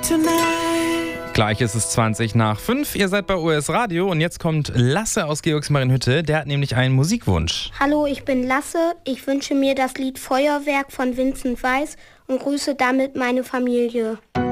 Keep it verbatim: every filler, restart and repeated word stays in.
Gleich ist es zwanzig nach fünf. Ihr seid bei U S Radio und jetzt kommt Lasse aus Georgsmarienhütte. Der hat nämlich einen Musikwunsch. Hallo, ich bin Lasse. Ich wünsche mir das Lied Feuerwerk von Vincent Weiss und grüße damit meine Familie.